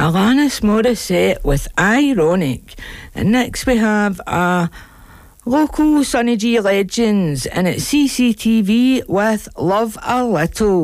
Alanis Morissette with Ironic. And next we have a local Sonny G Legends, and it's CCTV with Love a Little.